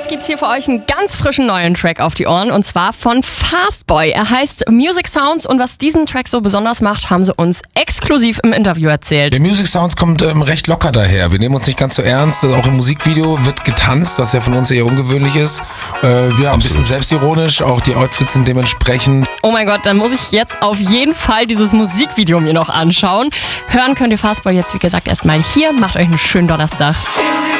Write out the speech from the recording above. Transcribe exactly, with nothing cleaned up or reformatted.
jetzt gibt's hier für euch einen ganz frischen neuen Track auf die Ohren und zwar von Fastboy. Er heißt Music Sounds und was diesen Track so besonders macht, haben sie uns exklusiv im Interview erzählt. Der Music Sounds kommt ähm, recht locker daher. Wir nehmen uns nicht ganz so ernst. Auch im Musikvideo wird getanzt, was ja von uns eher ungewöhnlich ist. Äh, ja, ein bisschen selbstironisch, auch die Outfits sind dementsprechend. Oh mein Gott, dann muss ich jetzt auf jeden Fall dieses Musikvideo mir noch anschauen. Hören könnt ihr Fastboy jetzt, wie gesagt, erstmal hier. Macht euch einen schönen Donnerstag.